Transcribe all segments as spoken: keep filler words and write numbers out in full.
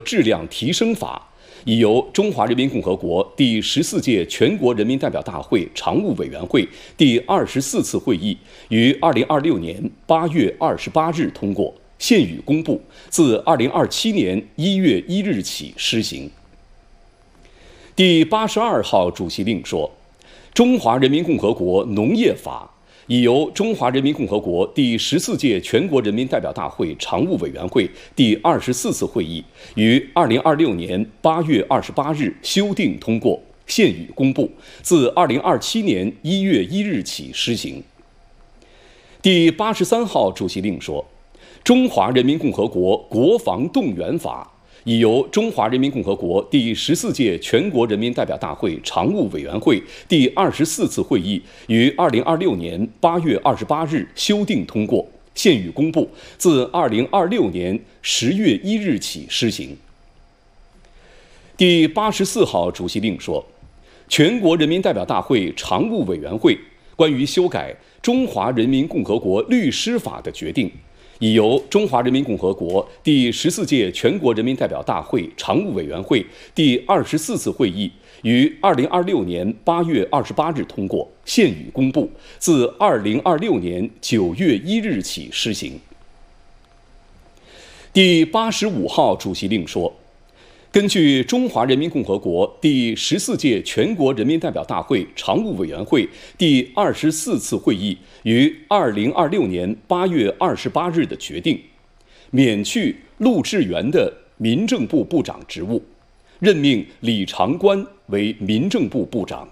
质量提升法》已由中华人民共和国第十四届全国人民代表大会常务委员会第二十四次会议于二零二六年八月二十八日通过，现予公布，自二零二七年一月一日起施行。第八十二号主席令说，中华人民共和国农业法已由中华人民共和国第十四届全国人民代表大会常务委员会第二十四次会议于二零二六年八月二十八日修订通过，现予公布，自二零二七年一月一日起施行。第八十三号主席令说，中华人民共和国国防动员法已由中华人民共和国第十四届全国人民代表大会常务委员会第二十四次会议于二零二六年八月二十八日修订通过，现予公布，自二零二六年十月一日起施行。第八十四号主席令说，全国人民代表大会常务委员会关于修改中华人民共和国律师法的决定已由中华人民共和国第十四届全国人民代表大会常务委员会第二十四次会议于二零二六年八月二十八日通过，现予公布，自二零二六年九月一日起施行。第八十五号主席令说，根据中华人民共和国第十四届全国人民代表大会常务委员会第二十四次会议于二零二六年八月二十八日的决定，免去陆志源的民政部部长职务，任命李长官为民政部部长。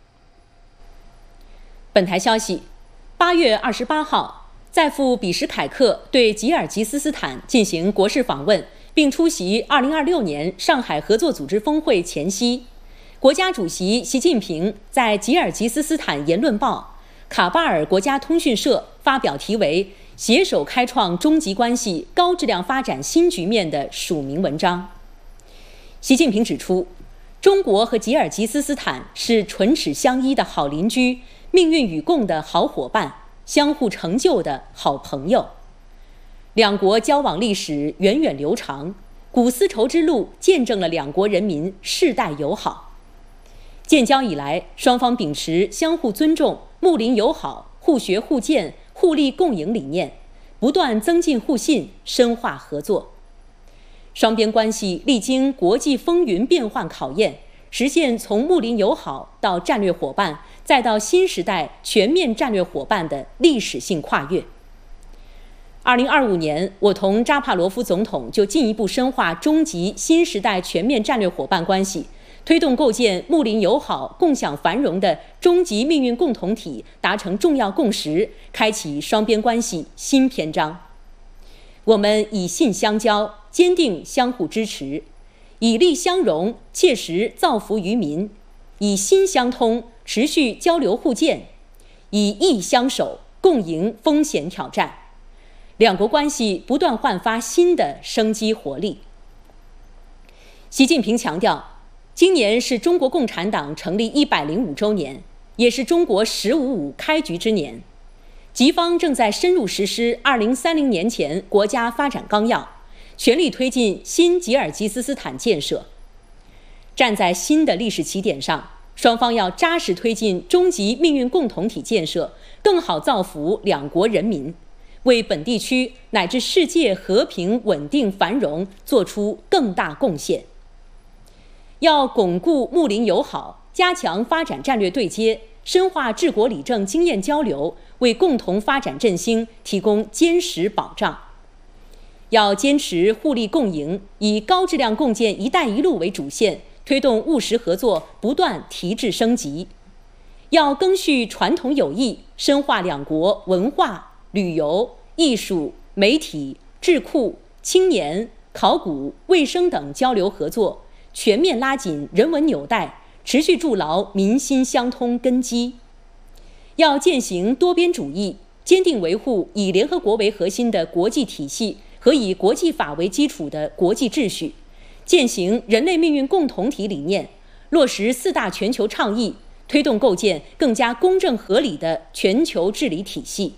本台消息，八月二十八号，在赴比什凯克对吉尔吉斯斯坦进行国事访问，并出席二零二六年上海合作组织峰会前夕，国家主席习近平在吉尔吉斯斯坦言论报、卡巴尔国家通讯社发表题为《携手开创中吉关系高质量发展新局面》的署名文章。习近平指出，中国和吉尔吉斯斯坦是唇齿相依的好邻居，命运与共的好伙伴，相互成就的好朋友。两国交往历史源远流长，古丝绸之路见证了两国人民世代友好。建交以来，双方秉持相互尊重、睦邻友好、互学互鉴、互利共赢理念，不断增进互信，深化合作。双边关系历经国际风云变幻考验，实现从睦邻友好到战略伙伴，再到新时代全面战略伙伴的历史性跨越。二零二五年，我同扎帕罗夫总统就进一步深化中吉新时代全面战略伙伴关系，推动构建睦邻友好、共享繁荣的中吉命运共同体达成重要共识，开启双边关系新篇章。我们以信相交，坚定相互支持，以利相融，切实造福于民；以心相通，持续交流互鉴；以义相守，共迎风险挑战。两国关系不断焕发新的生机活力。习近平强调，今年是中国共产党成立一百零五周年，也是中国“十五五”开局之年。吉方正在深入实施二零三零年前国家发展纲要，全力推进新吉尔吉斯斯坦建设。站在新的历史起点上，双方要扎实推进中吉命运共同体建设，更好造福两国人民，为本地区乃至世界和平稳定繁荣做出更大贡献。要巩固睦邻友好，加强发展战略对接，深化治国理政经验交流，为共同发展振兴提供坚实保障。要坚持互利共赢，以高质量共建“一带一路”为主线，推动务实合作不断提质升级。要赓续传统友谊，深化两国文化、旅游、艺术、媒体、智库、青年、考古、卫生等交流合作，全面拉紧人文纽带，持续筑牢民心相通根基。要践行多边主义，坚定维护以联合国为核心的国际体系和以国际法为基础的国际秩序，践行人类命运共同体理念，落实四大全球倡议，推动构建更加公正合理的全球治理体系。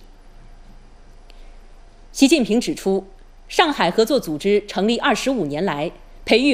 习近平指出，上海合作组织成立二十五年来，培育